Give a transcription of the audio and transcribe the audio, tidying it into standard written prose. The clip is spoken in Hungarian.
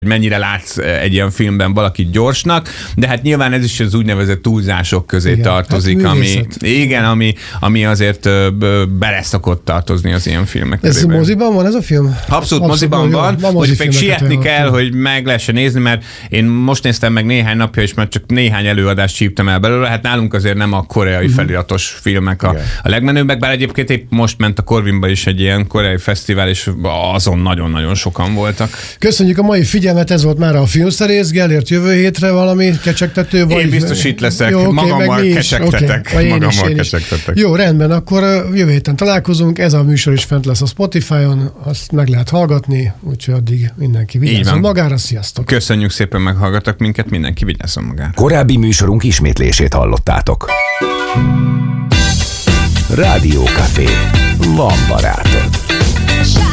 mennyire látsz egy ilyen filmben valakit gyorsnak, de hát nyilván ez is az úgynevezett túlzások közé tartozik, hát ami azért bele szokott tartozni az ilyen filmek Ez körében. Moziban van ez a film? Abszolút moziban van, hogy még sietni kell, hogy meg lehessen nézni, mert én most néztem meg néhány napja, és már csak néhány előadást csíptem el belőle, hát nálunk azért nem a koreai feliratos filmek a legmenőbbek, bár egyébként épp most ment a Corvinba is egy ilyen koreai fesztivál, és azon nagyon-nagyon sokan voltak. Köszönjük a mai figyelmet, ez volt már a Filmszerész. Gellért, jövő hétre valami kecsegtető? Én biztos itt leszek, jó, magammal kecsegtetek. Jó, rendben, akkor jövő héten találkozunk, ez a műsor is fent lesz a Spotify-on, azt meg lehet hallgatni, úgyhogy addig mindenki vigyázzon magára, sziasztok! Köszönjük szépen, meghallgattak minket, mindenki vigyázzon magára. Korábbi műsorunk ismétlését hallottátok. Rádió Café. Van barátod.